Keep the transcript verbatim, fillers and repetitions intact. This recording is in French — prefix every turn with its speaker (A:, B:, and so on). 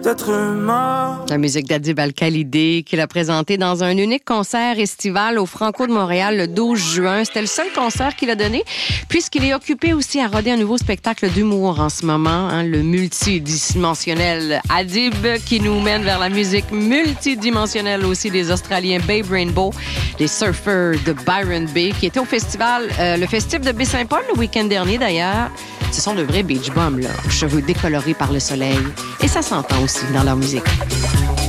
A: d'être humain.
B: La musique d'Adib Al-Khalidé qu'il a présenté dans un unique concert estival au Franco de Montréal le douze juin. C'était le seul concert qu'il a donné puisqu'il est occupé aussi à roder un nouveau spectacle d'humour en ce moment, hein, le multidimensionnel Adib qui nous mène vers la musique multidimensionnelle aussi des Australiens Babe Rainbow, les surfers de Byron Bay qui étaient au festival, euh, le festif de Baie-Saint-Paul le week-end dernier d'ailleurs. Ce sont de vrais beach bums, là, aux cheveux décolorés par le soleil. Et ça s'entend aussi dans leur musique.